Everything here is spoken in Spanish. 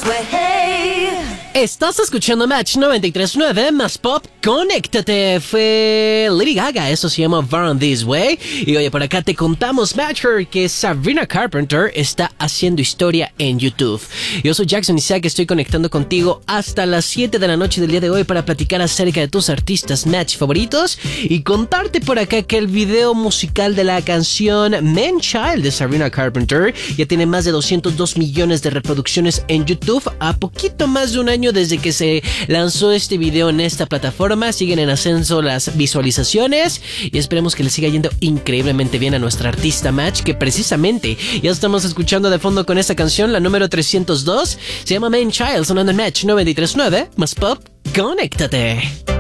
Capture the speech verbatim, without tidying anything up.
Estás escuchando Match noventa y tres punto nueve más Pop. Conéctate. Fue Lady Gaga. Eso se llama Born This Way. Y oye, por acá te contamos, Matcher, que Sabrina Carpenter está haciendo historia en YouTube. Yo soy Jackson Isaac. Estoy conectando contigo hasta las siete de la noche del día de hoy para platicar acerca de tus artistas Match favoritos y contarte por acá que el video musical de la canción Man Child de Sabrina Carpenter ya tiene más de doscientos dos millones de reproducciones en YouTube a poquito más de un año desde que se lanzó este video en esta plataforma. Siguen en ascenso las visualizaciones y esperemos que le siga yendo increíblemente bien a nuestra artista Match, que precisamente ya estamos escuchando de fondo con esta canción, la número trescientos dos. Se llama Man Child, sonando en Match noventa y tres punto nueve más Pop. Conéctate.